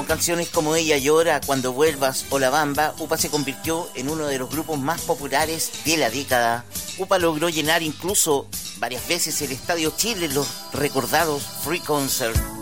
Con canciones como Ella Llora, Cuando Vuelvas o La Bamba, UPA se convirtió en uno de los grupos más populares de la década. UPA logró llenar incluso varias veces el Estadio Chile en los recordados Free Concert.